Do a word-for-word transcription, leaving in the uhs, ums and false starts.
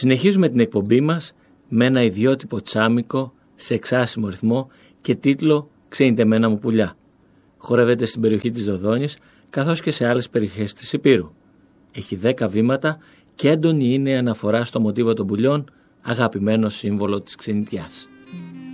Συνεχίζουμε την εκπομπή μας με ένα ιδιότυπο τσάμικο σε εξάσιμο ρυθμό και τίτλο «Ξύνετε μένα μου πουλιά». Χορεύεται στην περιοχή της Δοδόνης καθώς και σε άλλες περιοχές της Υπήρου. Έχει δέκα βήματα και έντονη είναι η αναφορά στο μοτίβο των πουλιών, αγαπημένο σύμβολο της ξενιτιάς.